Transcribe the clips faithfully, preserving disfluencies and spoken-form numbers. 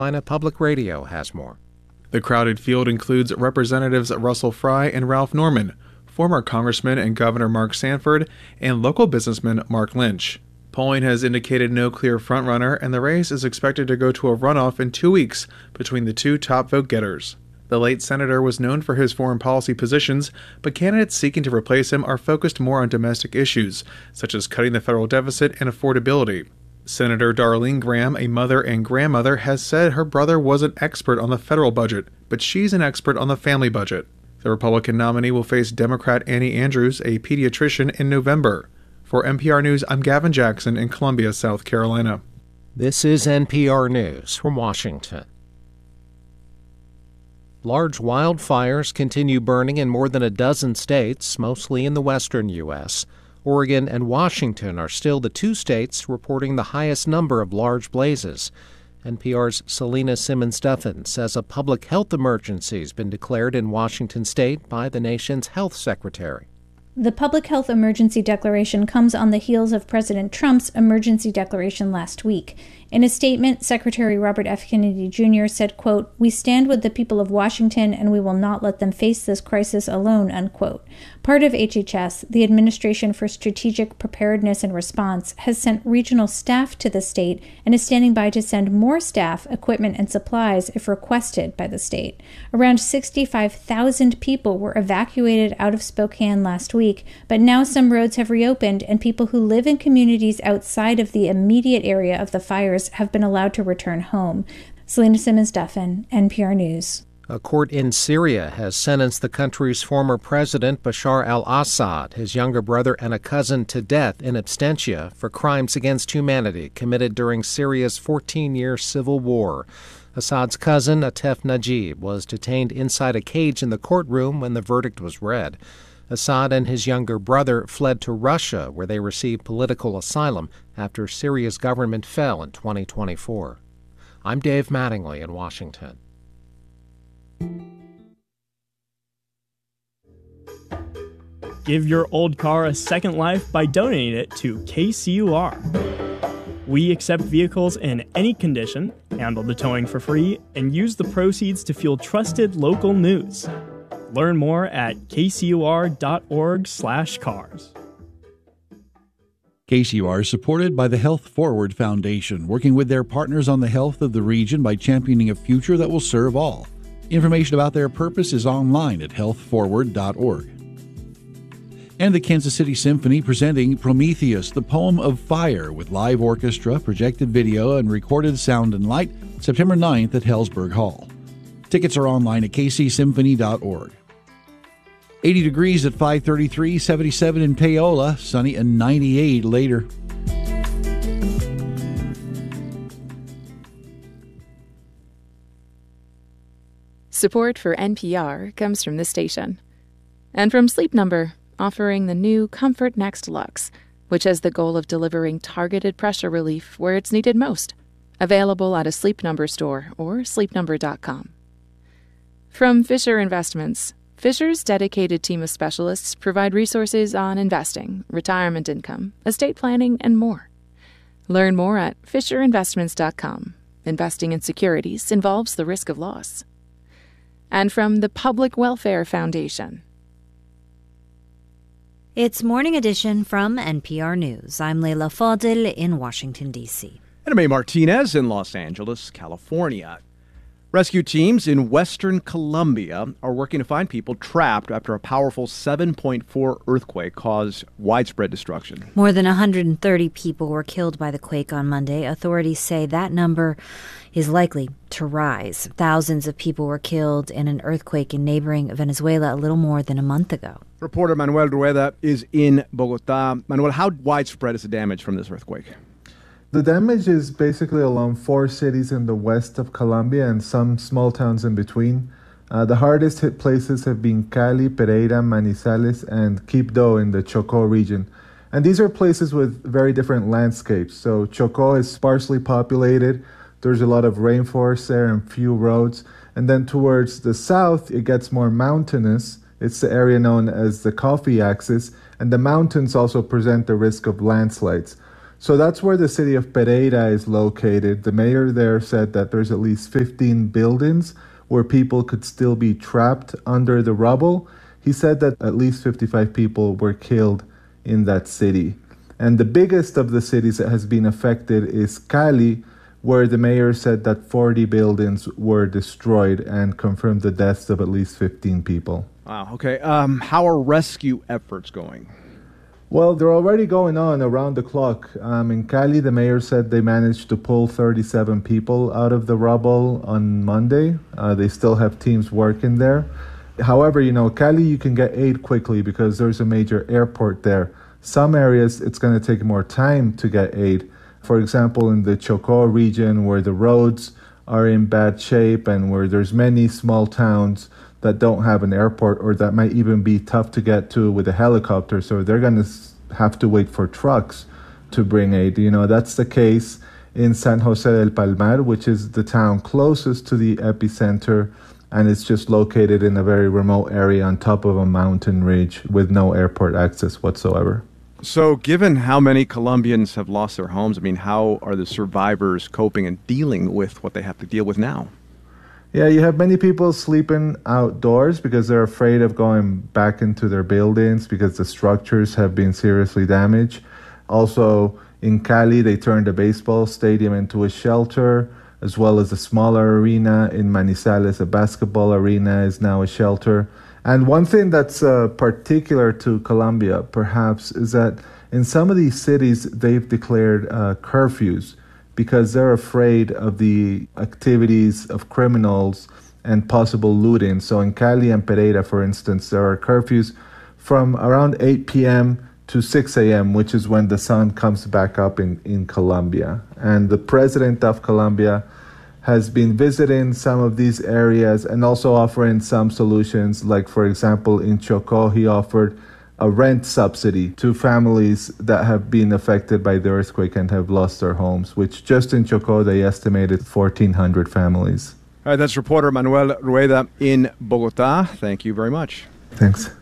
Public Radio has more. The crowded field includes Representatives Russell Fry and Ralph Norman, former Congressman and Governor Mark Sanford, and local businessman Mark Lynch. Polling has indicated no clear frontrunner, and the race is expected to go to a runoff in two weeks between the two top vote-getters. The late senator was known for his foreign policy positions, but candidates seeking to replace him are focused more on domestic issues, such as cutting the federal deficit and affordability. Senator Darlene Graham, a mother and grandmother, has said her brother was an expert on the federal budget, but she's an expert on the family budget. The Republican nominee will face Democrat Annie Andrews, a pediatrician, in November. For N P R News, I'm Gavin Jackson in Columbia, South Carolina. This is N P R News from Washington. Large wildfires continue burning in more than a dozen states, mostly in the western U S Oregon and Washington are still the two states reporting the highest number of large blazes. N P R's Selena Simmons-Duffin says a public health emergency has been declared in Washington state by the nation's health secretary. The public health emergency declaration comes on the heels of President Trump's emergency declaration last week. In a statement, Secretary Robert F. Kennedy Junior said, quote, "We stand with the people of Washington and we will not let them face this crisis alone," unquote. Part of H H S, the Administration for Strategic Preparedness and Response, has sent regional staff to the state and is standing by to send more staff, equipment, and supplies if requested by the state. Around sixty-five thousand people were evacuated out of Spokane last week, but now some roads have reopened and people who live in communities outside of the immediate area of the fires have been allowed to return home. Selena Simmons-Duffin, N P R News. A court in Syria has sentenced the country's former president, Bashar al-Assad, his younger brother, and a cousin to death in absentia for crimes against humanity committed during Syria's fourteen-year civil war. Assad's cousin, Atef Najib, was detained inside a cage in the courtroom when the verdict was read. Assad and his younger brother fled to Russia, where they received political asylum after Syria's government fell in twenty twenty-four. I'm Dave Mattingly in Washington. Give your old car a second life by donating it to K C U R. We accept vehicles in any condition, handle the towing for free, and use the proceeds to fuel trusted local news. Learn more at kcur.org slash cars. K C U R is supported by the Health Forward Foundation, working with their partners on the health of the region by championing a future that will serve all. Information about their purpose is online at health forward dot org. And the Kansas City Symphony presenting Prometheus, the Poem of Fire, with live orchestra, projected video, and recorded sound and light, September ninth at Hellsberg Hall. Tickets are online at k c symphony dot org. eighty degrees at five thirty-three, seventy-seven in Paola, sunny and ninety-eight later. Support for N P R comes from this station. And from Sleep Number, offering the new Comfort Next Luxe, which has the goal of delivering targeted pressure relief where it's needed most. Available at a Sleep Number store or sleep number dot com. From Fisher Investments, Fisher's dedicated team of specialists provide resources on investing, retirement income, estate planning, and more. Learn more at fisher investments dot com. Investing in securities involves the risk of loss. And from the Public Welfare Foundation. It's Morning Edition from N P R News. I'm Leila Fadil in Washington, D C And I'm A. Martinez in Los Angeles, California. Rescue teams in western Colombia are working to find people trapped after a powerful seven point four earthquake caused widespread destruction. More than one hundred thirty people were killed by the quake on Monday. Authorities say that number is likely to rise. Thousands of people were killed in an earthquake in neighboring Venezuela a little more than a month ago. Reporter Manuel Rueda is in Bogota. Manuel, how widespread is the damage from this earthquake? The damage is basically along four cities in the west of Colombia and some small towns in between. Uh, the hardest hit places have been Cali, Pereira, Manizales, and Quibdó in the Chocó region. And these are places with very different landscapes. So Chocó is sparsely populated. There's a lot of rainforest there and few roads. And then towards the south, it gets more mountainous. It's the area known as the Coffee Axis. And the mountains also present the risk of landslides. So that's where the city of Pereira is located. The mayor there said that there's at least fifteen buildings where people could still be trapped under the rubble. He said that at least fifty-five people were killed in that city. And the biggest of the cities that has been affected is Cali, where the mayor said that forty buildings were destroyed and confirmed the deaths of at least fifteen people. Wow, okay. Um, how are rescue efforts going? Well, they're already going on around the clock. Um, in Cali, the mayor said they managed to pull thirty-seven people out of the rubble on Monday. Uh, they still have teams working there. However, you know, Cali, you can get aid quickly because there's a major airport there. Some areas, it's going to take more time to get aid. For example, in the Chocó region, where the roads are in bad shape and where there's many small towns that don't have an airport or that might even be tough to get to with a helicopter. So they're going to have to wait for trucks to bring aid. You know, that's the case in San Jose del Palmar, which is the town closest to the epicenter. And it's just located in a very remote area on top of a mountain ridge with no airport access whatsoever. So given how many Colombians have lost their homes, I mean, how are the survivors coping and dealing with what they have to deal with now? Yeah, you have many people sleeping outdoors because they're afraid of going back into their buildings because the structures have been seriously damaged. Also, in Cali, they turned a baseball stadium into a shelter, as well as a smaller arena. In Manizales, a basketball arena is now a shelter. And one thing that's uh, particular to Colombia, perhaps, is that in some of these cities, they've declared uh, curfews because they're afraid of the activities of criminals and possible looting. So in Cali and Pereira, for instance, there are curfews from around eight p.m. to six a.m., which is when the sun comes back up in, in Colombia. And the president of Colombia has been visiting some of these areas and also offering some solutions. Like, for example, in Chocó, he offered a rent subsidy to families that have been affected by the earthquake and have lost their homes, which just in Chocó, they estimated fourteen hundred families. All right, that's reporter Manuel Rueda in Bogotá. Thank you very much. Thanks.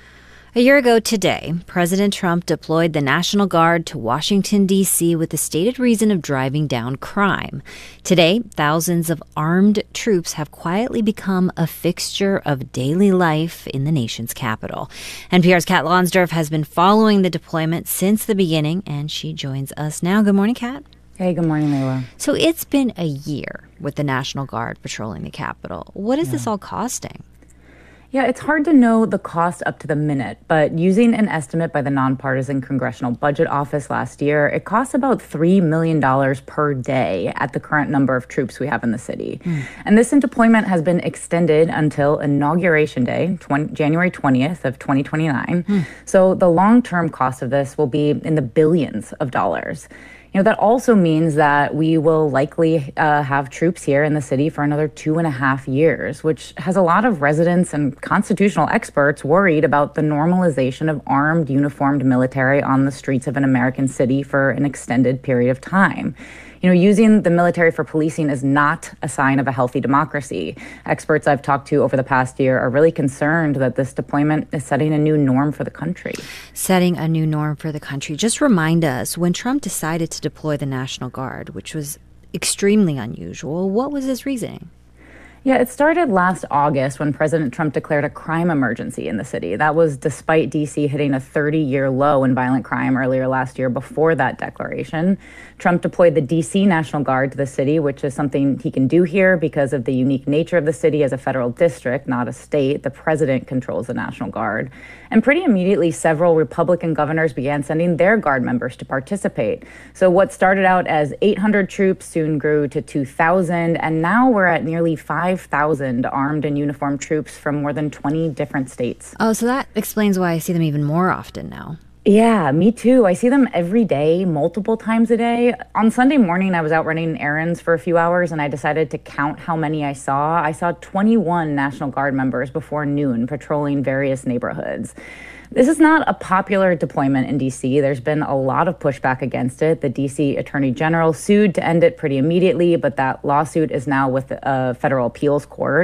A year ago today, President Trump deployed the National Guard to Washington, D C with the stated reason of driving down crime. Today, thousands of armed troops have quietly become a fixture of daily life in the nation's capital. N P R's Kat Lonsdorf has been following the deployment since the beginning, and she joins us now. Good morning, Kat. Hey, good morning, Layla. So it's been a year with the National Guard patrolling the Capitol. What is yeah. this all costing? Yeah, it's hard to know the cost up to the minute, but using an estimate by the Nonpartisan Congressional Budget Office last year, it costs about three million dollars per day at the current number of troops we have in the city. Mm. And this deployment has been extended until Inauguration Day, twenty, January twentieth of twenty twenty-nine. Mm. So the long-term cost of this will be in the billions of dollars. You know, that also means that we will likely uh, have troops here in the city for another two and a half years, which has a lot of residents and constitutional experts worried about the normalization of armed, uniformed military on the streets of an American city for an extended period of time. You know, using the military for policing is not a sign of a healthy democracy. Experts I've talked to over the past year are really concerned that this deployment is setting a new norm for the country. Setting a new norm for the country. Just remind us, when Trump decided to deploy the National Guard, which was extremely unusual, what was his reasoning? Yeah, it started last August when President Trump declared a crime emergency in the city. That was despite D C hitting a thirty-year low in violent crime earlier last year. Before that declaration, Trump deployed the D C National Guard to the city, which is something he can do here because of the unique nature of the city as a federal district, not a state. The president controls the National Guard. And pretty immediately, several Republican governors began sending their Guard members to participate. So what started out as eight hundred troops soon grew to two thousand, and now we're at nearly five thousand armed and uniformed troops from more than twenty different states. Oh, so that explains why I see them even more often now. Yeah, me too. I see them every day, multiple times a day. On Sunday morning, I was out running errands for a few hours, and I decided to count how many I saw. I saw twenty-one National Guard members before noon patrolling various neighborhoods. This is not a popular deployment in D C. There's been a lot of pushback against it. The D C Attorney General sued to end it pretty immediately, but that lawsuit is now with a federal appeals court.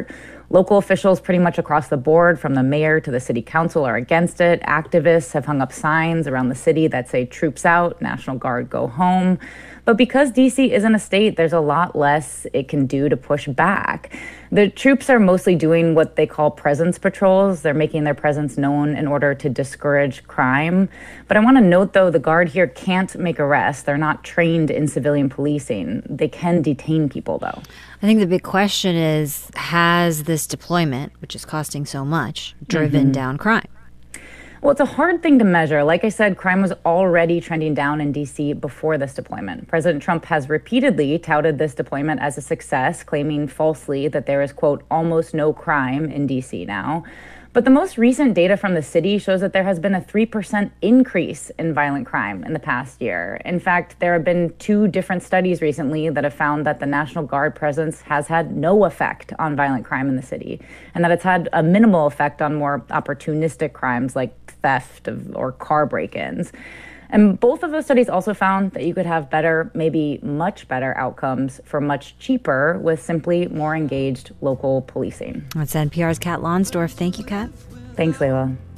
Local officials pretty much across the board, from the mayor to the city council, are against it. Activists have hung up signs around the city that say troops out, National Guard go home. But because D C isn't a state, there's a lot less it can do to push back. The troops are mostly doing what they call presence patrols. They're making their presence known in order to discourage crime. But I want to note, though, the Guard here can't make arrests. They're not trained in civilian policing. They can detain people, though. I think the big question is, has this deployment, which is costing so much, driven mm-hmm. down crime? Well, it's a hard thing to measure. Like I said, crime was already trending down in D C before this deployment. President Trump has repeatedly touted this deployment as a success, claiming falsely that there is, quote, almost no crime in D C now. But the most recent data from the city shows that there has been a three percent increase in violent crime in the past year. In fact, there have been two different studies recently that have found that the National Guard presence has had no effect on violent crime in the city, and that it's had a minimal effect on more opportunistic crimes like theft of, or car break-ins. And both of those studies also found that you could have better, maybe much better outcomes for much cheaper with simply more engaged local policing. That's N P R's Kat Lonsdorf. Thank you, Kat. Thanks, Layla.